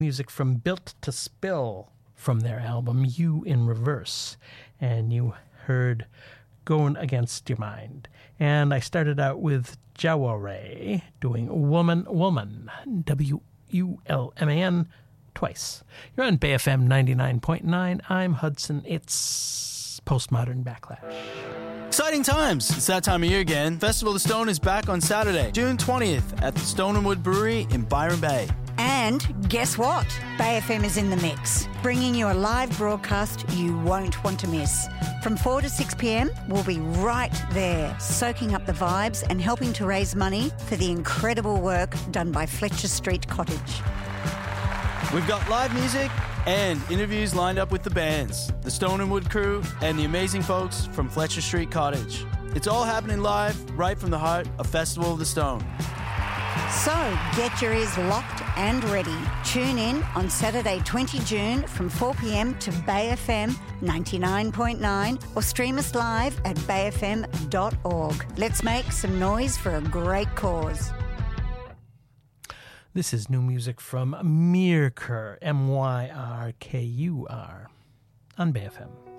Music from Built to Spill from their album You in Reverse. And you heard Going Against Your Mind. And I started out with Jaware doing Woman, Woman, W-U-L-M-A-N, twice. You're on Bay FM 99.9. I'm Hudson. It's Postmodern Backlash. Exciting times. It's that time of year again. Festival of the Stone is back on Saturday, June 20th at the Stone and Wood Brewery in Byron Bay. And guess what? Bay FM is in the mix, bringing you a live broadcast you won't want to miss. From 4 to 6 p.m, we'll be right there, soaking up the vibes and helping to raise money for the incredible work done by Fletcher Street Cottage. We've got live music and interviews lined up with the bands, the Stone and Wood crew, and the amazing folks from Fletcher Street Cottage. It's all happening live, right from the heart of Festival of the Stone. So get your ears locked and ready. Tune in on Saturday 20 June from 4 p.m. to Bay FM 99.9 or stream us live at bayfm.org. Let's make some noise for a great cause. This is new music from Myrkur, M-Y-R-K-U-R, on Bay FM.